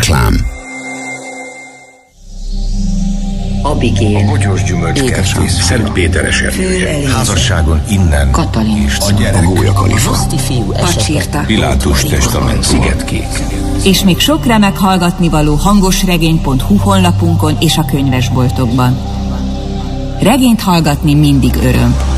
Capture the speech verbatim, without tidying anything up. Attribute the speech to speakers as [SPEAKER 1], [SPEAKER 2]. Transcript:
[SPEAKER 1] Reklám.
[SPEAKER 2] Abigél,
[SPEAKER 3] a Bogyós Gyümölcskertész Szentpéteres erdője. Házasságon innen
[SPEAKER 2] Katalin,
[SPEAKER 3] és a gyerek.
[SPEAKER 1] A Gólya Kalifa.
[SPEAKER 2] Pacsirta,
[SPEAKER 3] Pilátus testament Szigetkék.
[SPEAKER 4] És még sok remek hallgatnivaló hangosregény pont hu honlapunkon és a könyvesboltokban. Regényt hallgatni mindig öröm.